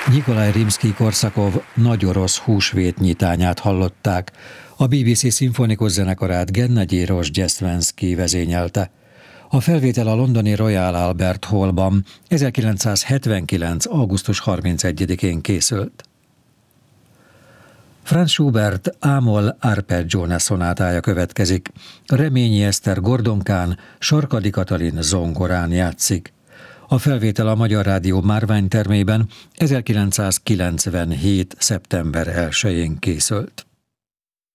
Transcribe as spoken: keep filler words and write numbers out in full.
Nyikolaj Rimszkij-Korszakov Nagy orosz húsvétnyitányát hallották. A bé bé cé szimfonikus zenekarát Gennadij Rozsgyesztvenszkij vezényelte. A felvétel a londoni Royal Albert Hallban ezerkilencszázhetvenkilenc. augusztus harmincegyedikén készült. Franz Schubert Ámol Arpeggione szonátája következik. Reményi Eszter gordonkán, Sarkadi Katalin zongorán játszik. A felvétel a Magyar Rádió márványtermében ezerkilencszázkilencvenhét. szeptember elsején készült.